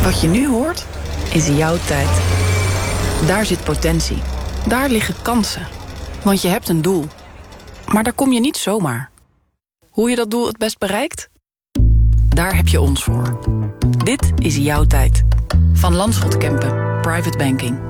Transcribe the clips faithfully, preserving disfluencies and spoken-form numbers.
Wat je nu hoort, is jouw tijd. Daar zit potentie. Daar liggen kansen. Want je hebt een doel. Maar daar kom je niet zomaar. Hoe je dat doel het best bereikt? Daar heb je ons voor. Dit is jouw tijd. Van Landschot Kempen. Private Banking.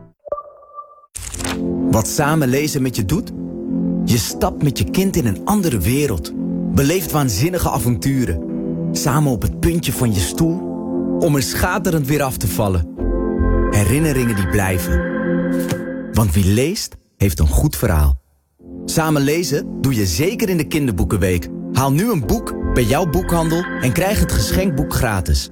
Wat samen lezen met je doet? Je stapt met je kind in een andere wereld. Beleeft waanzinnige avonturen. Samen op het puntje van je stoel. Om er schaterend weer af te vallen. Herinneringen die blijven. Want wie leest, heeft een goed verhaal. Samen lezen doe je zeker in de kinderboekenweek. Haal nu een boek bij jouw boekhandel en krijg het geschenkboek gratis.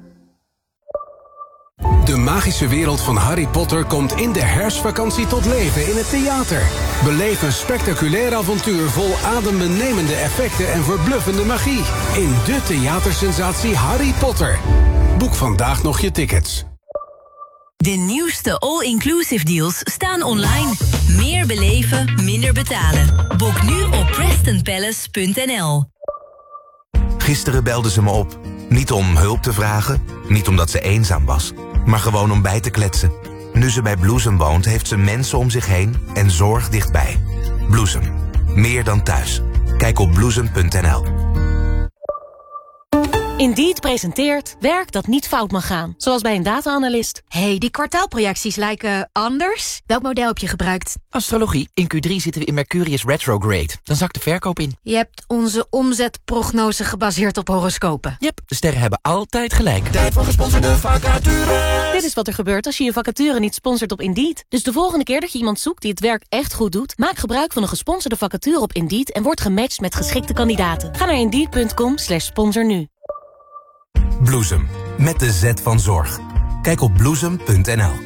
De magische wereld van Harry Potter komt in de herfstvakantie tot leven in het theater. Beleef een spectaculair avontuur vol adembenemende effecten en verbluffende magie. In de theatersensatie Harry Potter. Boek vandaag nog je tickets. De nieuwste all-inclusive deals staan online. Meer beleven, minder betalen. Boek nu op preston palace punt n l. Gisteren belde ze me op. Niet om hulp te vragen, niet omdat ze eenzaam was, maar gewoon om bij te kletsen. Nu ze bij Bloesem woont, heeft ze mensen om zich heen en zorg dichtbij. Bloesem. Meer dan thuis. Kijk op bloesem punt n l. Indeed presenteert werk dat niet fout mag gaan. Zoals bij een data-analyst. Hey, die kwartaalprojecties lijken anders. Welk model heb je gebruikt? Astrologie. In Q drie zitten we in Mercurius retrograde. Dan zakt de verkoop in. Je hebt onze omzetprognose gebaseerd op horoscopen. Yep, de sterren hebben altijd gelijk. Tijd voor gesponsorde vacature. Dit is wat er gebeurt als je je vacature niet sponsort op Indeed. Dus de volgende keer dat je iemand zoekt die het werk echt goed doet, maak gebruik van een gesponsorde vacature op Indeed en word gematcht met geschikte kandidaten. Ga naar indeed punt com slash sponsor nu. Bloesem. Met de Z van zorg. Kijk op bloesem punt n l.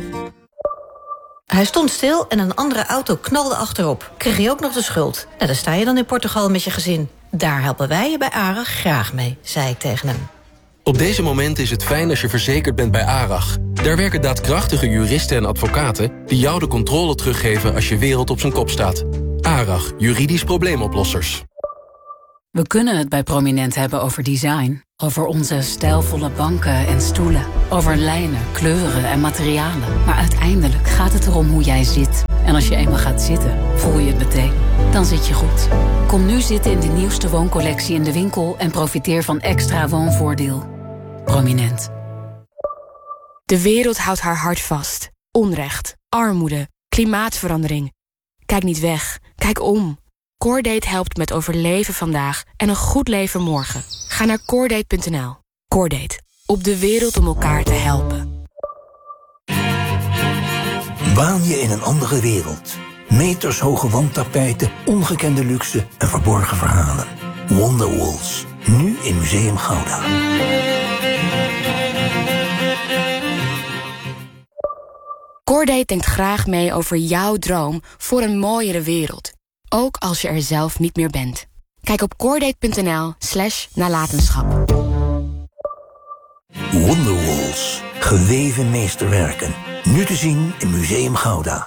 Hij stond stil en een andere auto knalde achterop. Kreeg je ook nog de schuld? Nou, dan sta je dan in Portugal met je gezin. Daar helpen wij je bij ARAG graag mee, zei ik tegen hem. Op deze moment is het fijn als je verzekerd bent bij ARAG. Daar werken daadkrachtige juristen en advocaten die jou de controle teruggeven als je wereld op zijn kop staat. ARAG, juridisch probleemoplossers. We kunnen het bij Prominent hebben over design. Over onze stijlvolle banken en stoelen. Over lijnen, kleuren en materialen. Maar uiteindelijk gaat het erom hoe jij zit. En als je eenmaal gaat zitten, voel je het meteen. Dan zit je goed. Kom nu zitten in de nieuwste wooncollectie in de winkel en profiteer van extra woonvoordeel. Prominent. De wereld houdt haar hart vast. Onrecht, armoede, klimaatverandering. Kijk niet weg, kijk om. Coredate helpt met overleven vandaag en een goed leven morgen. Ga naar coredate punt n l. Coredate. Op de wereld om elkaar te helpen. Waan je in een andere wereld. Metershoge wandtapijten, ongekende luxe en verborgen verhalen. Wonderwalls. Nu in Museum Gouda. Coredate denkt graag mee over jouw droom voor een mooiere wereld. Ook als je er zelf niet meer bent. Kijk op coredate punt n l slash nalatenschap. Wonderwalls. Geweven meesterwerken. Nu te zien in Museum Gouda.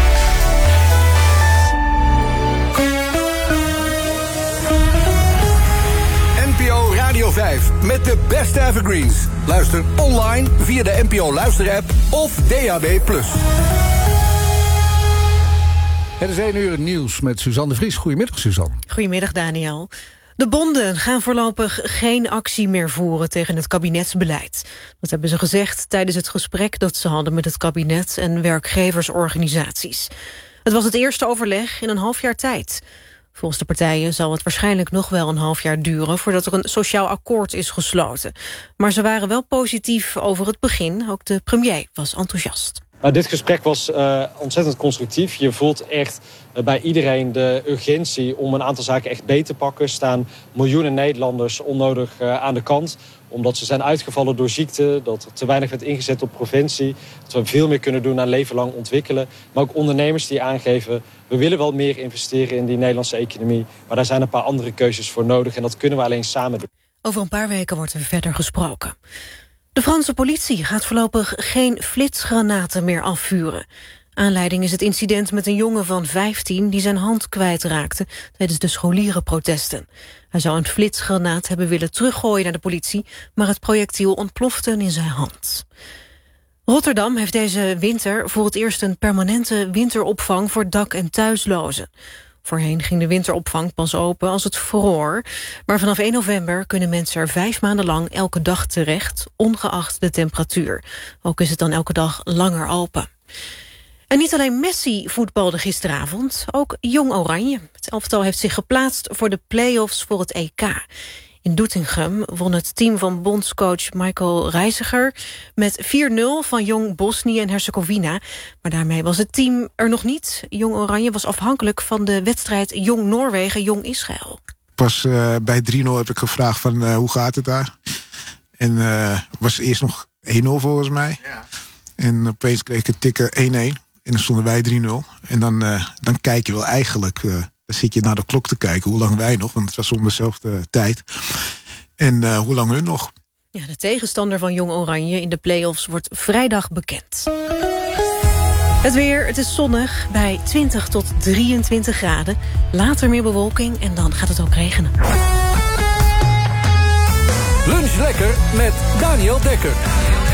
N P O Radio vijf met de beste evergreens. Luister online via de N P O Luister-app of D A B plus. Het is één uur nieuws met Suzanne de Vries. Goedemiddag, Suzanne. Goedemiddag, Daniel. De bonden gaan voorlopig geen actie meer voeren tegen het kabinetsbeleid. Dat hebben ze gezegd tijdens het gesprek dat ze hadden met het kabinet en werkgeversorganisaties. Het was het eerste overleg in een half jaar tijd. Volgens de partijen zal het waarschijnlijk nog wel een half jaar duren voordat er een sociaal akkoord is gesloten. Maar ze waren wel positief over het begin. Ook de premier was enthousiast. Uh, dit gesprek was uh, ontzettend constructief. Je voelt echt uh, bij iedereen de urgentie om een aantal zaken echt beter te pakken. Er staan miljoenen Nederlanders onnodig uh, aan de kant. Omdat ze zijn uitgevallen door ziekte. Dat er te weinig werd ingezet op preventie. Dat we veel meer kunnen doen aan leven lang ontwikkelen. Maar ook ondernemers die aangeven, we willen wel meer investeren in die Nederlandse economie. Maar daar zijn een paar andere keuzes voor nodig. En dat kunnen we alleen samen doen. Over een paar weken wordt er verder gesproken. De Franse politie gaat voorlopig geen flitsgranaten meer afvuren. Aanleiding is het incident met een jongen van vijftien... die zijn hand kwijtraakte tijdens de scholierenprotesten. Hij zou een flitsgranaat hebben willen teruggooien naar de politie... maar het projectiel ontplofte in zijn hand. Rotterdam heeft deze winter voor het eerst een permanente winteropvang voor dak- en thuislozen. Voorheen ging de winteropvang pas open als het vroor. Maar vanaf één november kunnen mensen er vijf maanden lang elke dag terecht, ongeacht de temperatuur. Ook is het dan elke dag langer open. En niet alleen Messi voetbalde gisteravond, ook Jong Oranje. Het elftal heeft zich geplaatst voor de play-offs voor het E K. In Doetinchem won het team van bondscoach Michael Reiziger met vier nul van Jong Bosnië en Herzegovina. Maar daarmee was het team er nog niet. Jong Oranje was afhankelijk van de wedstrijd Jong Noorwegen, Jong Israël. Pas uh, bij drie nul heb ik gevraagd van uh, hoe gaat het daar? En uh, was eerst nog één nul volgens mij. Ja. En opeens kreeg ik een tikken één één. En dan stonden wij drie nul. En dan, uh, dan kijk je wel eigenlijk... Uh, Dan zit je naar de klok te kijken, hoe lang wij nog, want het was om dezelfde tijd. En uh, hoe lang hun nog. Ja, de tegenstander van Jong Oranje in de play-offs wordt vrijdag bekend. Het weer, het is zonnig bij twintig tot drieëntwintig graden. Later meer bewolking en dan gaat het ook regenen. Lunch lekker met Daniel Dekker.